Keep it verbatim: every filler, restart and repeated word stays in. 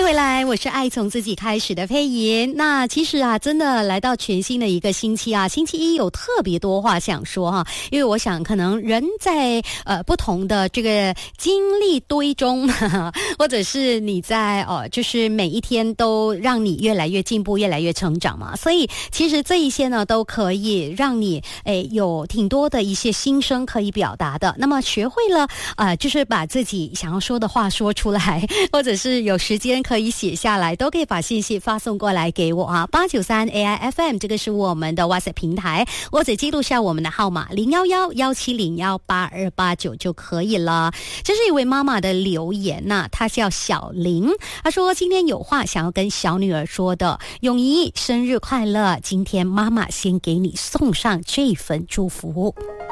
回来，我是爱从自己开始的佩莹。那其实啊，真的来到全新的一个星期啊，星期一有特别多话想说哈，因为我想可能人在呃不同的这个经历堆中，呵呵或者是你在呃就是每一天都让你越来越进步，越来越成长嘛，所以其实这一些呢都可以让你诶有挺多的一些心声可以表达的。那么学会了呃就是把自己想要说的话说出来，或者是有时间可以写下来，都可以把信息发送过来给我啊，八九三 A I F M 这个是我们的 WhatsApp 平台，或者记录下我们的号码零一一一七零一八二八九就可以了。这是一位妈妈的留言呐、啊，她叫小林，她说今天有话想要跟小女儿说的，永怡生日快乐，今天妈妈先给你送上这份祝福。